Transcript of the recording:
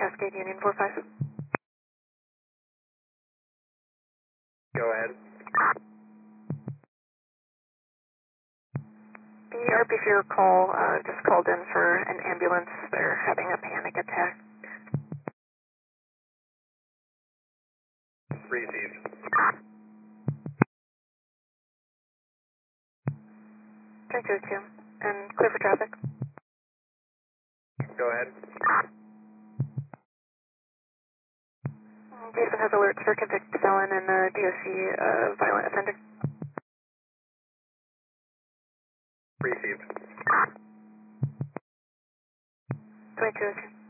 Cascade Union 45. Go ahead. The RP for your call just called in for an ambulance. They're having a panic attack. Received. 322, and clear for traffic. Go ahead. Jason has alerts for convicted felon and DOC violent offender. Received. 2202.